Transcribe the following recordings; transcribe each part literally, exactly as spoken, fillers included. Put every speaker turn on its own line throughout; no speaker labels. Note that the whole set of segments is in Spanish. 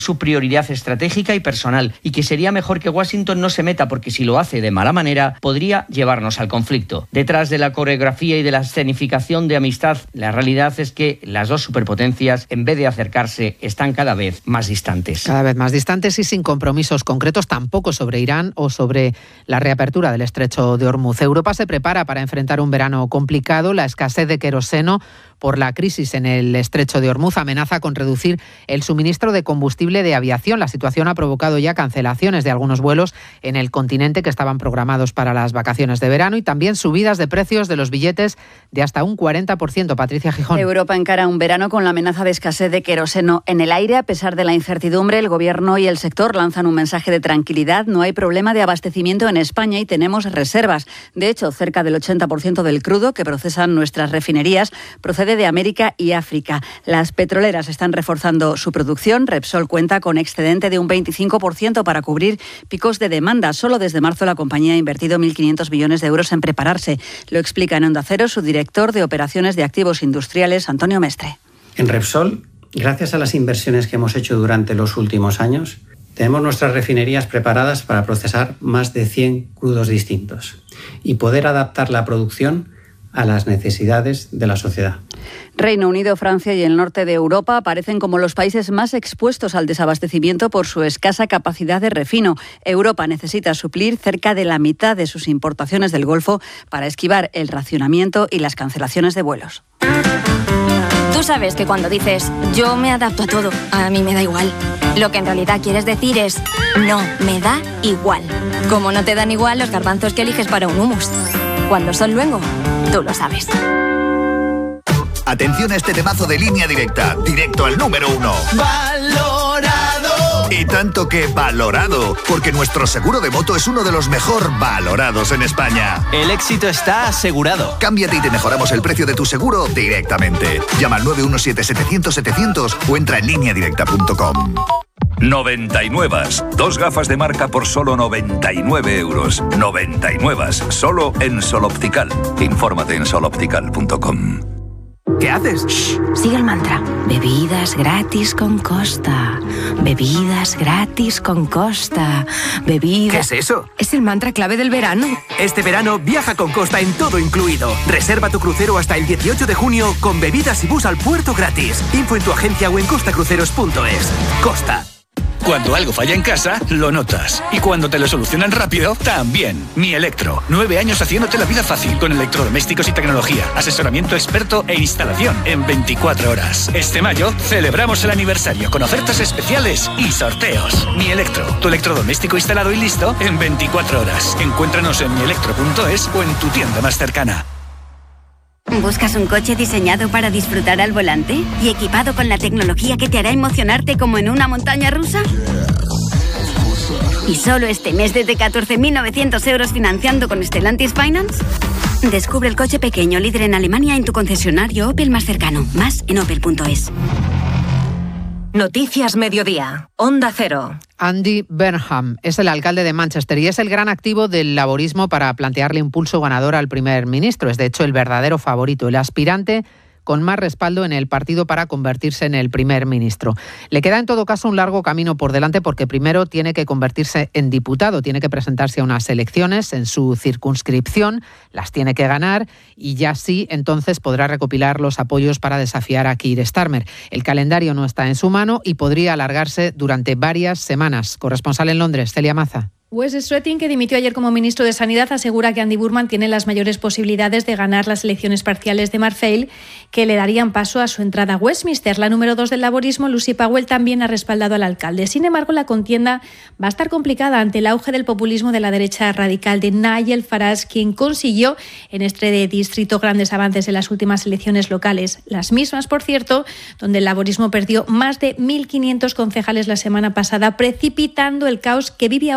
su prioridad estratégica y personal, y que sería mejor que Washington no se meta, porque si lo hace de mala manera podría llevarnos al conflicto. Detrás de la coreografía y de la escenificación de amistad, la realidad es que las dos superpotencias, en vez de acercarse, están cada vez más distantes.
Cada vez más distantes y sin compromisos concretos tampoco sobre Irán o sobre la reapertura del estrecho de Hormuz. Europa se prepara para enfrentar un verano complicado. La escasez de queroseno por la crisis en el estrecho de Hormuz amenaza con reducir el suministro de combustible de aviación. La situación ha provocado ya cancelaciones de algunos vuelos en el continente que estaban programados para las vacaciones de verano y también subidas de precios de los billetes de hasta un cuarenta por ciento. Patricia Gijón.
Europa encara un verano con la amenaza de escasez de queroseno en el aire. A pesar de la incertidumbre, el Gobierno y el sector lanzan un mensaje de tranquilidad. No hay problema de abastecimiento en España y tenemos reservas. De hecho, cerca del ochenta por ciento del crudo que procesan nuestras refinerías procede de América y África. Las petroleras están reforzando su producción. Repsol cuenta con excedente de un veinticinco por ciento para cubrir picos de demanda. Solo desde marzo la compañía ha invertido mil quinientos millones de euros en prepararse. Lo explica en Onda Cero su director de operaciones de activos industriales, Antonio Mestre.
En Repsol, gracias a las inversiones que hemos hecho durante los últimos años, tenemos nuestras refinerías preparadas para procesar más de cien crudos distintos y poder adaptar la producción a las necesidades de la sociedad.
Reino Unido, Francia y el norte de Europa aparecen como los países más expuestos al desabastecimiento por su escasa capacidad de refino. Europa necesita suplir cerca de la mitad de sus importaciones del Golfo para esquivar el racionamiento y las cancelaciones de vuelos.
Tú sabes que cuando dices yo me adapto a todo, a mí me da igual, lo que en realidad quieres decir es no, me da igual. Como no te dan igual los garbanzos que eliges para un hummus. Cuando son luengo, tú lo sabes.
Atención a este temazo de Línea Directa, directo al número uno. ¡Valorado! Y tanto que valorado, porque nuestro seguro de moto es uno de los mejor valorados en España.
El éxito está asegurado.
Cámbiate y te mejoramos el precio de tu seguro directamente. Llama al nueve uno siete setecientos setecientos o entra en línea directa punto com.
noventa y nueve. Dos gafas de marca por solo noventa y nueve euros. noventa y nueve. Solo en Sol Optical. Infórmate en sol optical punto com.
¿Qué haces?
Shh, sigue el mantra. Bebidas gratis con Costa. Bebidas gratis con Costa. Bebidas...
¿Qué es eso?
Es el mantra clave del verano.
Este verano viaja con Costa en todo incluido. Reserva tu crucero hasta el dieciocho de junio con bebidas y bus al puerto gratis. Info en tu agencia o en costacruceros punto es. Costa.
Cuando algo falla en casa, lo notas. Y cuando te lo solucionan rápido, también. Mi Electro. Nueve años haciéndote la vida fácil con electrodomésticos y tecnología, asesoramiento experto e instalación en veinticuatro horas. Este mayo celebramos el aniversario con ofertas especiales y sorteos. Mi Electro. Tu electrodoméstico instalado y listo en veinticuatro horas. Encuéntranos en mi electro punto es o en tu tienda más cercana.
¿Buscas un coche diseñado para disfrutar al volante y equipado con la tecnología que te hará emocionarte como en una montaña rusa? ¿Y solo este mes desde catorce mil novecientos euros financiando con Stellantis Finance? Descubre el coche pequeño líder en Alemania en tu concesionario Opel más cercano. Más en opel punto es.
Noticias Mediodía, Onda Cero.
Andy Burnham es el alcalde de Manchester y es el gran activo del laborismo para plantearle impulso ganador al primer ministro. Es de hecho el verdadero favorito, el aspirante con más respaldo en el partido para convertirse en el primer ministro. Le queda en todo caso un largo camino por delante porque primero tiene que convertirse en diputado, tiene que presentarse a unas elecciones en su circunscripción, las tiene que ganar y ya sí entonces podrá recopilar los apoyos para desafiar a Keir Starmer. El calendario no está en su mano y podría alargarse durante varias semanas. Corresponsal en Londres, Celia Maza.
Wes Streeting, que dimitió ayer como ministro de Sanidad, asegura que Andy Burnham tiene las mayores posibilidades de ganar las elecciones parciales de Marfell, que le darían paso a su entrada a Westminster. La número dos del laborismo, Lucy Powell, también ha respaldado al alcalde. Sin embargo, la contienda va a estar complicada ante el auge del populismo de la derecha radical de Nigel Farage, quien consiguió en este distrito grandes avances en las últimas elecciones locales. Las mismas, por cierto, donde el laborismo perdió más de mil quinientos concejales la semana pasada, precipitando el caos que vive ahora el gobierno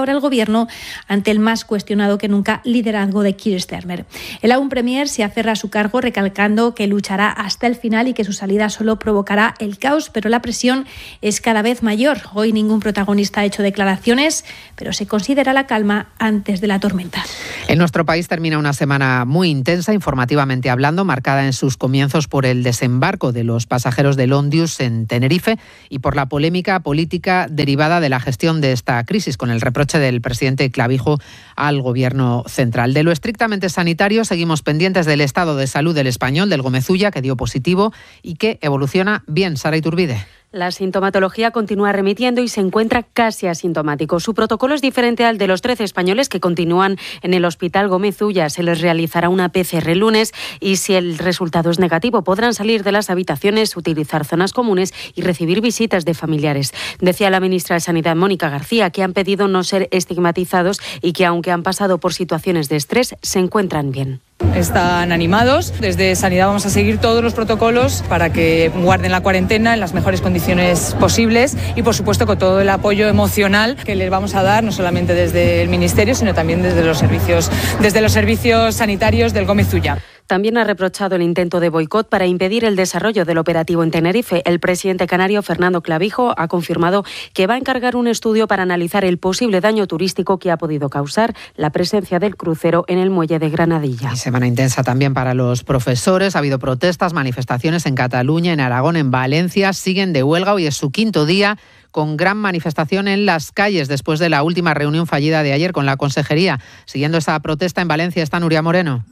gobierno ante el más cuestionado que nunca liderazgo de Keir Starmer. El aún premier se aferra a su cargo recalcando que luchará hasta el final y que su salida solo provocará el caos, pero la presión es cada vez mayor. Hoy ningún protagonista ha hecho declaraciones, pero se considera la calma antes de la tormenta.
En nuestro país termina una semana muy intensa, informativamente hablando, marcada en sus comienzos por el desembarco de los pasajeros del Ondius en Tenerife y por la polémica política derivada de la gestión de esta crisis, con el reproche del presidente Clavijo al Gobierno central. De lo estrictamente sanitario, seguimos pendientes del estado de salud del español, del Gomezulla, que dio positivo y que evoluciona bien. Sara Iturbide.
La sintomatología continúa remitiendo y se encuentra casi asintomático. Su protocolo es diferente al de los trece españoles que continúan en el Hospital Gomezulla. Se les realizará una P C R el lunes y si el resultado es negativo podrán salir de las habitaciones, utilizar zonas comunes y recibir visitas de familiares. Decía la ministra de Sanidad, Mónica García, que han pedido no ser estigmatizados y que aunque han pasado por situaciones de estrés, se encuentran bien.
Están animados. Desde Sanidad vamos a seguir todos los protocolos para que guarden la cuarentena en las mejores condiciones posibles y, por supuesto, con todo el apoyo emocional que les vamos a dar, no solamente desde el Ministerio, sino también desde los servicios, desde los servicios sanitarios del Gomezulla.
También ha reprochado el intento de boicot para impedir el desarrollo del operativo en Tenerife. El presidente canario, Fernando Clavijo, ha confirmado que va a encargar un estudio para analizar el posible daño turístico que ha podido causar la presencia del crucero en el muelle de Granadilla.
Y semana intensa también para los profesores. Ha habido protestas, manifestaciones en Cataluña, en Aragón, en Valencia. Siguen de huelga. Hoy es su quinto día, con gran manifestación en las calles después de la última reunión fallida de ayer con la Consejería. Siguiendo esa protesta en Valencia está Nuria Moreno.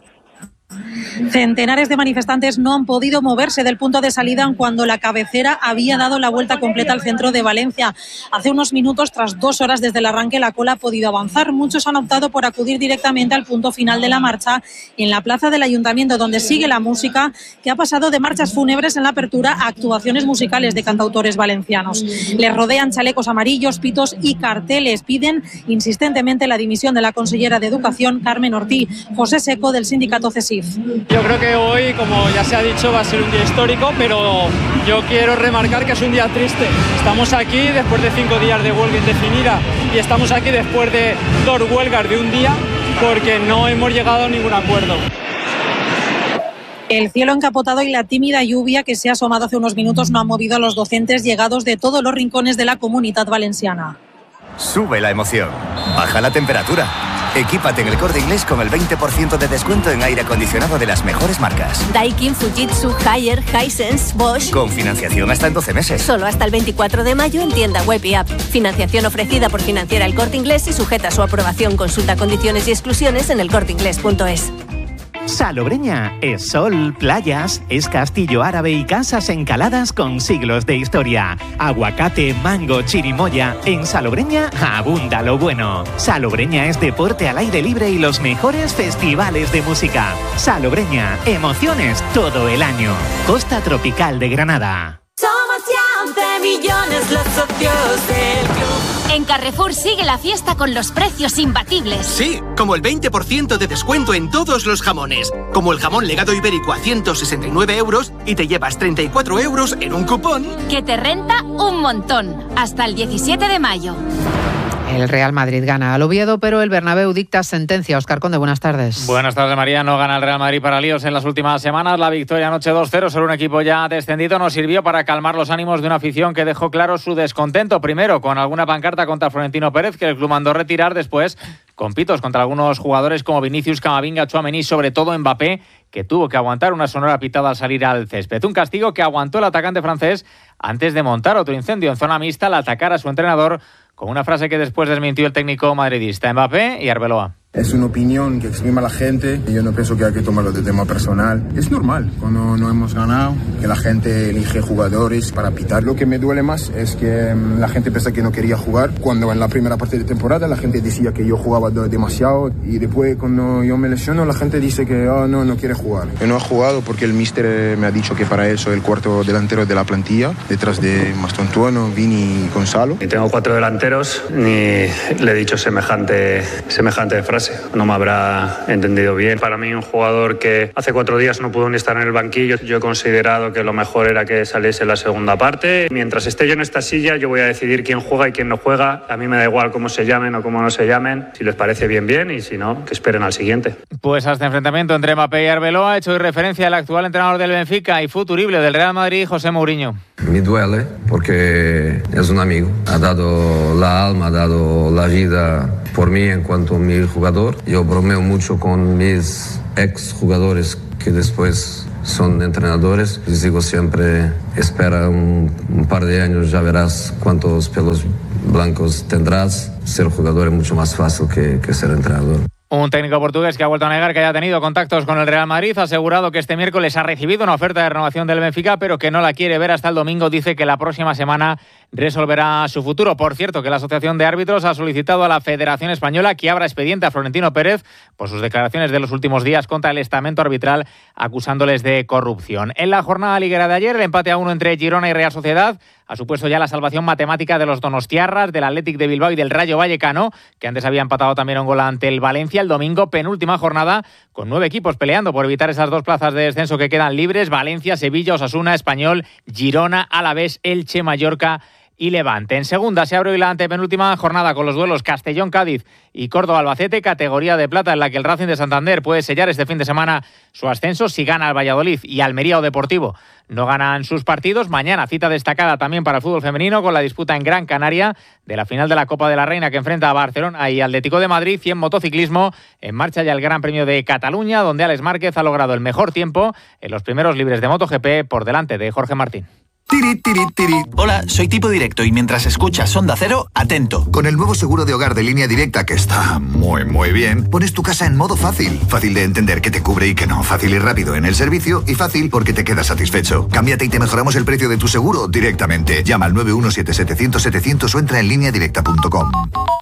Centenares de manifestantes no han podido moverse del punto de salida cuando la cabecera había dado la vuelta completa al centro de Valencia. Hace unos minutos, tras dos horas desde el arranque, la cola ha podido avanzar. Muchos han optado por acudir directamente al punto final de la marcha en la plaza del Ayuntamiento, donde sigue la música, que ha pasado de marchas fúnebres en la apertura a actuaciones musicales de cantautores valencianos. Les rodean chalecos amarillos, pitos y carteles. Piden insistentemente la dimisión de la consellera de Educación, Carmen Ortí. José Seco, del sindicato CESIF.
Yo creo que hoy, como ya se ha dicho, va a ser un día histórico, pero yo quiero remarcar que es un día triste. Estamos aquí después de cinco días de huelga indefinida y estamos aquí después de dos huelgas de un día porque no hemos llegado a ningún acuerdo.
El cielo encapotado y la tímida lluvia que se ha asomado hace unos minutos no han movido a los docentes llegados de todos los rincones de la Comunidad Valenciana.
Sube la emoción, baja la temperatura. Equípate en El Corte Inglés con el veinte por ciento de descuento en aire acondicionado de las mejores marcas.
Daikin, Fujitsu, Haier, Hisense, Bosch.
Con financiación hasta en doce meses.
Solo hasta el veinticuatro de mayo en tienda web y app. Financiación ofrecida por Financiera El Corte Inglés y sujeta a su aprobación. Consulta condiciones y exclusiones en el corte inglés punto es.
Salobreña es sol, playas, es castillo árabe y casas encaladas con siglos de historia. Aguacate, mango, chirimoya. En Salobreña abunda lo bueno. Salobreña es deporte al aire libre y los mejores festivales de música. Salobreña, emociones todo el año. Costa Tropical de Granada.
Somos ya once millones los socios del club.
En Carrefour sigue la fiesta con los precios imbatibles.
Sí, como el veinte por ciento de descuento en todos los jamones. Como el jamón legado ibérico a ciento sesenta y nueve euros y te llevas treinta y cuatro euros en un cupón.
Que te renta un montón. Hasta el diecisiete de mayo.
El Real Madrid gana al Oviedo, pero el Bernabéu dicta sentencia. Óscar Conde, buenas tardes.
Buenas tardes, María. No gana el Real Madrid para líos en las últimas semanas. La victoria anoche dos cero sobre un equipo ya descendido nos sirvió para calmar los ánimos de una afición que dejó claro su descontento. Primero, con alguna pancarta contra Florentino Pérez, que el club mandó retirar. Después, con pitos contra algunos jugadores como Vinicius, Camavinga, Tchouaméni, sobre todo Mbappé, que tuvo que aguantar una sonora pitada al salir al césped. Un castigo que aguantó el atacante francés antes de montar otro incendio en zona mixta al atacar a su entrenador, con una frase que después desmintió el técnico madridista. Mbappé y Arbeloa.
Es una opinión que exprime la gente y yo no pienso que hay que tomarlo de tema personal. Es normal cuando no hemos ganado que la gente elige jugadores para pitar. Lo que me duele más es que la gente piensa que no quería jugar cuando en la primera parte de temporada la gente decía que yo jugaba demasiado y después cuando yo me lesiono la gente dice que oh, no, no quiere jugar. Yo no he jugado porque el míster me ha dicho que para él soy el cuarto delantero de la plantilla detrás de Mastontuono, Vini y Gonzalo.
Ni tengo cuatro delanteros ni le he dicho semejante, semejante frase.
frase, no me habrá entendido bien. Para mí, un jugador que hace cuatro días no pudo ni estar en el banquillo, yo he considerado que lo mejor era que saliese la segunda parte. Mientras esté yo en esta silla, yo voy a decidir quién juega y quién no juega. A mí me da igual cómo se llamen o cómo no se llamen. Si les parece bien, bien, y si no, que esperen al siguiente.
Pues a este enfrentamiento entre Mbappé y Arbeloa ha hecho referencia el actual entrenador del Benfica y futurible del Real Madrid, José Mourinho.
Me duele porque es un amigo, ha dado la alma, ha dado la vida por mí en cuanto a mi jugador. Yo bromeo mucho con mis ex jugadores que después son entrenadores. Les digo siempre, espera un, un par de años, ya verás cuántos pelos blancos tendrás. Ser jugador es mucho más fácil que, que ser entrenador.
Un técnico portugués que ha vuelto a negar que haya tenido contactos con el Real Madrid, ha asegurado que este miércoles ha recibido una oferta de renovación del Benfica, pero que no la quiere ver hasta el domingo. Dice que la próxima semana resolverá su futuro. Por cierto, que la Asociación de Árbitros ha solicitado a la Federación Española que abra expediente a Florentino Pérez por sus declaraciones de los últimos días contra el estamento arbitral, acusándoles de corrupción. En la jornada liguera de ayer, el empate a uno entre Girona y Real Sociedad ha supuesto ya la salvación matemática de los donostiarras, del Athletic de Bilbao y del Rayo Vallecano, que antes había empatado también un gol ante el Valencia. El domingo, penúltima jornada, con nueve equipos peleando por evitar esas dos plazas de descenso que quedan libres: Valencia, Sevilla, Osasuna, Español, Girona, Alavés, Elche, Mallorca y Levante. En segunda se abre hoy la antepenúltima jornada con los duelos Castellón-Cádiz y Córdoba-Albacete, categoría de plata en la que el Racing de Santander puede sellar este fin de semana su ascenso si gana al Valladolid y Almería o Deportivo no ganan sus partidos. Mañana cita destacada también para el fútbol femenino con la disputa en Gran Canaria de la final de la Copa de la Reina que enfrenta a Barcelona y Atlético de Madrid. Y en motociclismo, en marcha ya el Gran Premio de Cataluña, donde Alex Márquez ha logrado el mejor tiempo en los primeros libres de MotoGP por delante de Jorge Martín.
Tiri, tiri, tiri. Hola, soy Tipo Directo y mientras escuchas Onda Cero, atento.
Con el nuevo seguro de hogar de Línea Directa, que está muy, muy bien, pones tu casa en modo fácil. Fácil de entender que te cubre y que no. Fácil y rápido en el servicio y fácil porque te quedas satisfecho. Cámbiate y te mejoramos el precio de tu seguro directamente. Llama al nueve uno siete siete cero cero siete cero cero o entra en línea directa punto com.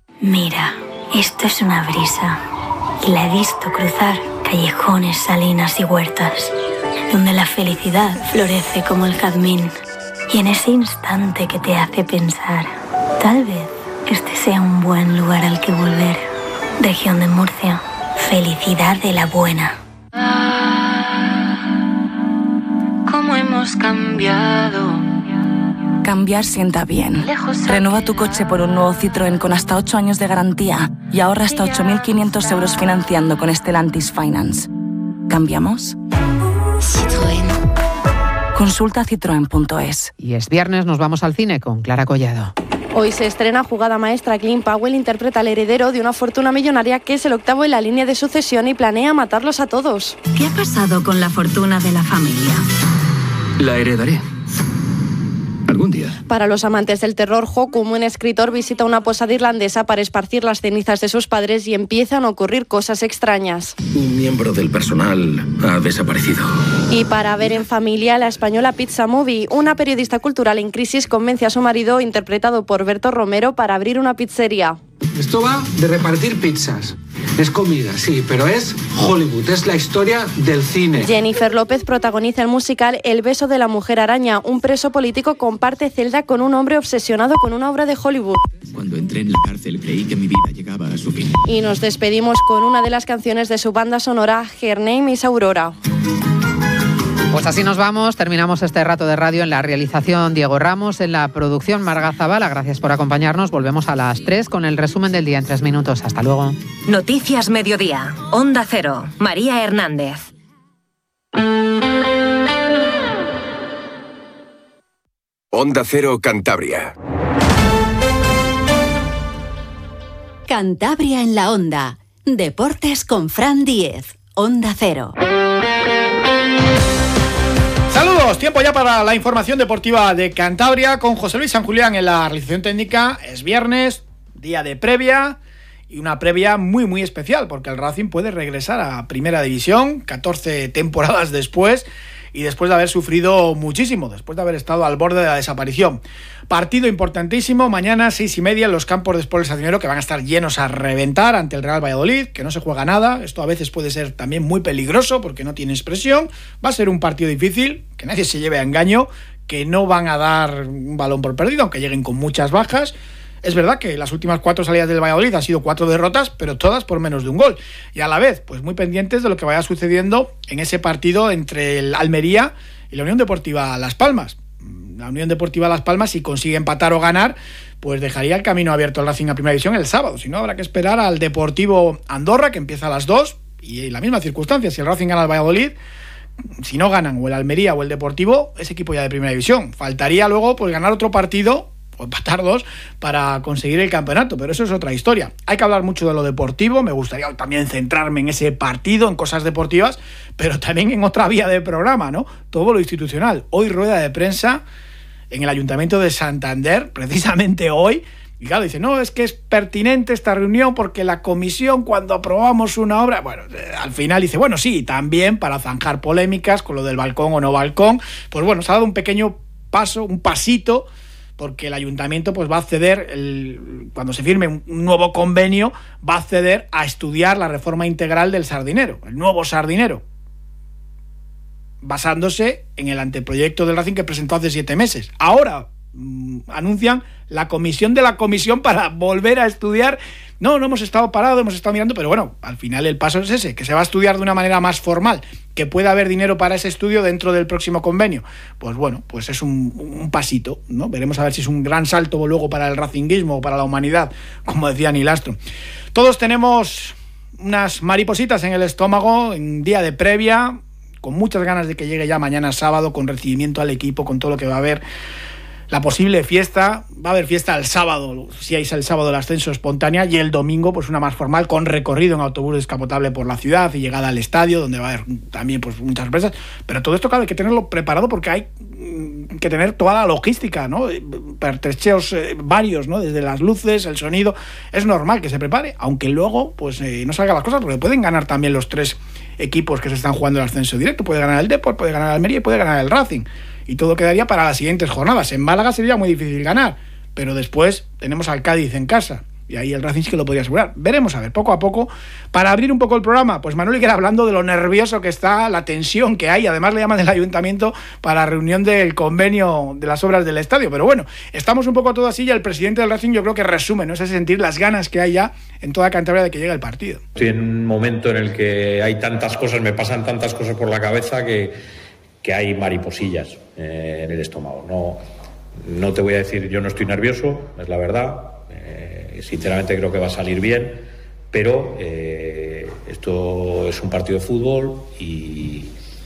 Mira, esto es una brisa. Y la he visto cruzar callejones, salinas y huertas, donde la felicidad florece como el jazmín. Y en ese instante que te hace pensar, tal vez este sea un buen lugar al que volver. Región de Murcia, felicidad de la buena.
¿Cómo hemos cambiado?
Cambiar sienta bien. Renueva tu coche por un nuevo Citroën con hasta ocho años de garantía y ahorra hasta ocho mil quinientos euros financiando con Stellantis Finance. ¿Cambiamos?
Citroën.
Consulta citroen punto es.
Y es viernes, nos vamos al cine con Clara Collado.
Hoy se estrena Jugada Maestra. Clint Powell interpreta al heredero de una fortuna millonaria que es el octavo en la línea de sucesión y planea matarlos a todos.
¿Qué ha pasado con la fortuna de la familia?
La heredaré. Algún día.
Para los amantes del terror, Hokum, un escritor, visita una posada irlandesa para esparcir las cenizas de sus padres y empiezan a ocurrir cosas extrañas.
Un miembro del personal ha desaparecido.
Y para ver en familia, la española Pizza Movie, una periodista cultural en crisis convence a su marido, interpretado por Berto Romero, para abrir una pizzería.
Esto va de repartir pizzas. Es comida, sí, pero es Hollywood, es la historia del cine.
Jennifer López protagoniza el musical El beso de la mujer araña. Un preso político comparte celda con un hombre obsesionado con una obra de Hollywood.
Cuando entré en la cárcel creí que mi vida llegaba a su fin.
Y nos despedimos con una de las canciones de su banda sonora, Her Name is Aurora.
Pues así nos vamos, terminamos este rato de radio. En la realización Diego Ramos, en la producción Marga Zavala. Gracias por acompañarnos. Volvemos a las tres con el resumen del día en tres minutos. Hasta luego.
Noticias Mediodía. Onda Cero. María Hernández.
Onda Cero Cantabria.
Cantabria en la Onda. Deportes con Fran Diez. Onda Cero.
Saludos, tiempo ya para la información deportiva de Cantabria con José Luis San Julián en la realización técnica. Es viernes, día de previa y una previa muy muy especial porque el Racing puede regresar a Primera División catorce temporadas después y después de haber sufrido muchísimo, después de haber estado al borde de la desaparición. Partido importantísimo, mañana seis y media en los campos de Sport El Sardinero, que van a estar llenos a reventar ante el Real Valladolid, que no se juega nada. Esto a veces puede ser también muy peligroso porque no tiene expresión. Va a ser un partido difícil, que nadie se lleve a engaño, que no van a dar un balón por perdido, aunque lleguen con muchas bajas. Es verdad que las últimas cuatro salidas del Valladolid han sido cuatro derrotas, pero todas por menos de un gol. Y a la vez, pues muy pendientes de lo que vaya sucediendo en ese partido entre el Almería y la Unión Deportiva Las Palmas. La Unión Deportiva Las Palmas, si consigue empatar o ganar, pues dejaría el camino abierto al Racing a Primera División el sábado. Si no, habrá que esperar al Deportivo Andorra, que empieza a las dos, y en la misma circunstancia, si el Racing gana al Valladolid, si no ganan o el Almería o el Deportivo, ese equipo ya de Primera División. Faltaría luego pues ganar otro partido o empatar dos para conseguir el campeonato, pero eso es otra historia. Hay que hablar mucho de lo deportivo, me gustaría también centrarme en ese partido, en cosas deportivas, pero también en otra vía de programa, ¿no? Todo lo institucional. Hoy rueda de prensa en el Ayuntamiento de Santander, precisamente hoy, y claro, dice, no, es que es pertinente esta reunión porque la comisión, cuando aprobamos una obra, bueno, eh, al final dice, bueno, sí, también para zanjar polémicas con lo del balcón o no balcón, pues bueno, se ha dado un pequeño paso, un pasito, porque el ayuntamiento pues va a acceder, el, cuando se firme un nuevo convenio, va a acceder a estudiar la reforma integral del Sardinero, el nuevo Sardinero, basándose en el anteproyecto del Racing que presentó hace siete meses. Ahora mmm, anuncian la comisión de la comisión para volver a estudiar. No, no hemos estado parados, hemos estado mirando, pero bueno, al final el paso es ese, que se va a estudiar de una manera más formal, que pueda haber dinero para ese estudio dentro del próximo convenio. Pues bueno, pues es un, un pasito, ¿no? Veremos a ver si es un gran salto luego para el racinguismo o para la humanidad, como decía Neil Armstrong. Todos tenemos unas maripositas en el estómago en día de previa, con muchas ganas de que llegue ya mañana sábado, con recibimiento al equipo, con todo lo que va a haber. La posible fiesta, va a haber fiesta el sábado, si hay el sábado el ascenso espontánea, y el domingo pues una más formal, con recorrido en autobús descapotable por la ciudad y llegada al estadio, donde va a haber también pues muchas sorpresas. Pero todo esto claro, hay que tenerlo preparado porque hay que tener toda la logística, ¿no? Pertrecheos eh, varios, ¿no? Desde las luces, el sonido. Es normal que se prepare, aunque luego pues eh, no salgan las cosas, porque pueden ganar también los tres equipos que se están jugando el ascenso directo. Puede ganar el Depor, puede ganar el Almería y puede ganar el Racing. Y todo quedaría para las siguientes jornadas. En Málaga sería muy difícil ganar, pero después tenemos al Cádiz en casa, y ahí el Racing sí que lo podría asegurar. Veremos a ver, poco a poco. Para abrir un poco el programa, pues Manuel Higuera hablando de lo nervioso que está, la tensión que hay. Además le llaman del ayuntamiento para la reunión del convenio de las obras del estadio. Pero bueno, estamos un poco todo así, y el presidente del Racing yo creo que resume, ¿no? Ese sentir, las ganas que hay ya en toda Cantabria de que llegue el partido.
Estoy en un momento en el que hay tantas cosas, me pasan tantas cosas por la cabeza que, que hay mariposillas eh, en el estómago. No, no te voy a decir, yo no estoy nervioso, es la verdad. Sinceramente creo que va a salir bien, pero eh, esto es un partido de fútbol y,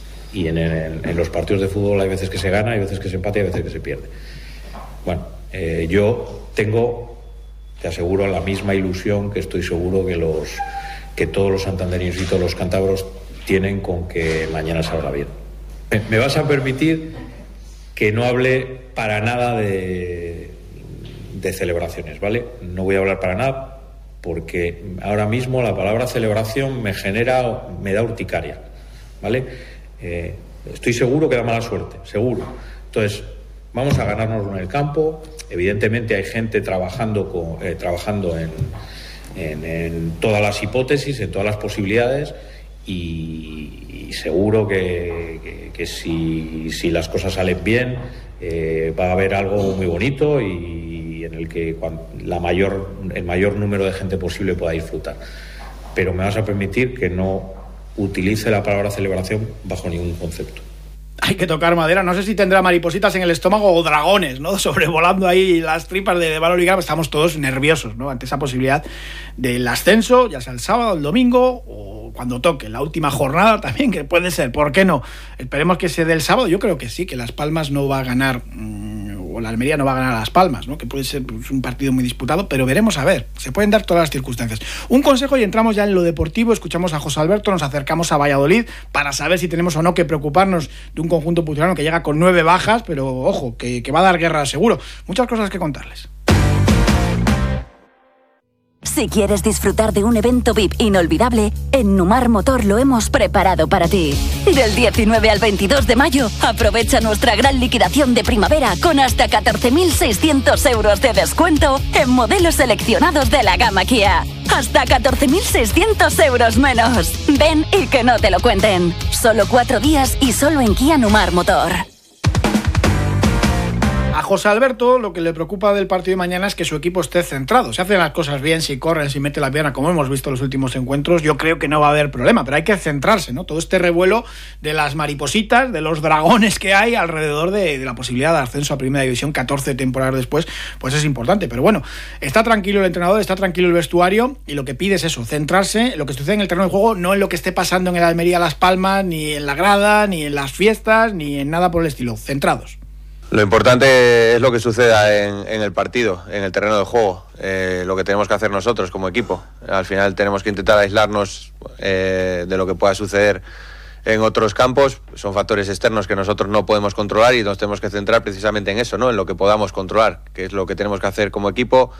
y en, el, en los partidos de fútbol hay veces que se gana, hay veces que se empata y hay veces que se pierde. Bueno, eh, yo tengo, te aseguro, la misma ilusión que estoy seguro que, los, que todos los santanderinos y todos los cántabros tienen con que mañana salga bien. Me vas a permitir que no hable para nada de... de celebraciones, ¿vale? No voy a hablar para nada porque ahora mismo la palabra celebración me genera, me da urticaria, ¿vale? Eh, estoy seguro que da mala suerte, seguro. Entonces, vamos a ganárnoslo en el campo. Evidentemente hay gente trabajando, con, eh, trabajando en, en, en todas las hipótesis, en todas las posibilidades, y, y seguro que, que, que si, si las cosas salen bien, eh, va a haber algo muy bonito y en el que la mayor, el mayor número de gente posible pueda disfrutar. Pero me vas a permitir que no utilice la palabra celebración bajo ningún concepto.
Hay que tocar madera. No sé si tendrá maripositas en el estómago o dragones, ¿no? Sobrevolando ahí las tripas de, de Manuel Higuera. Estamos todos nerviosos, ¿no? Ante esa posibilidad del ascenso, ya sea el sábado, el domingo o cuando toque, la última jornada también, que puede ser, ¿por qué no? Esperemos que se dé el sábado. Yo creo que sí, que Las Palmas no va a ganar... Mmm, o la Almería no va a ganar a Las Palmas, ¿no? Que puede ser pues, un partido muy disputado, pero veremos a ver, se pueden dar todas las circunstancias. Un consejo y entramos ya en lo deportivo, escuchamos a José Alberto, nos acercamos a Valladolid para saber si tenemos o no que preocuparnos de un conjunto pucelano que llega con nueve bajas, pero ojo, que, que va a dar guerra seguro. Muchas cosas que contarles.
Si quieres disfrutar de un evento V I P inolvidable, en Numar Motor lo hemos preparado para ti. Del diecinueve al veintidós de mayo, aprovecha nuestra gran liquidación de primavera con hasta catorce mil seiscientos euros de descuento en modelos seleccionados de la gama Kia. Hasta catorce mil seiscientos euros menos. Ven y que no te lo cuenten. Solo cuatro días y solo en Kia Numar Motor.
A José Alberto lo que le preocupa del partido de mañana es que su equipo esté centrado. Si hacen las cosas bien, si corren, si mete la pierna, como hemos visto en los últimos encuentros, yo creo que no va a haber problema, pero hay que centrarse, ¿no? Todo este revuelo de las maripositas, de los dragones que hay alrededor de, de la posibilidad de ascenso a Primera División catorce temporadas después, pues es importante. Pero bueno, está tranquilo el entrenador, está tranquilo el vestuario, y lo que pide es eso, centrarse en lo que sucede en el terreno de juego, no en lo que esté pasando en el Almería Las Palmas, ni en la grada, ni en las fiestas, ni en nada por el estilo. Centrados.
Lo importante es lo que suceda en, en el partido, en el terreno de juego, eh, lo que tenemos que hacer nosotros como equipo. Al final tenemos que intentar aislarnos eh, de lo que pueda suceder en otros campos. Son factores externos que nosotros no podemos controlar y nos tenemos que centrar precisamente en eso, ¿no? En lo que podamos controlar, que es lo que tenemos que hacer como equipo,